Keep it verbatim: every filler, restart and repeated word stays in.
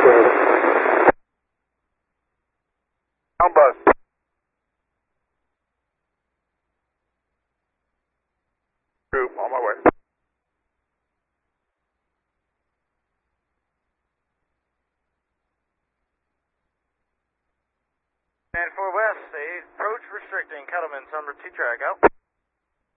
On bus. Group, on my way. And for West, approach restricting, Kettleman's on T-track, out.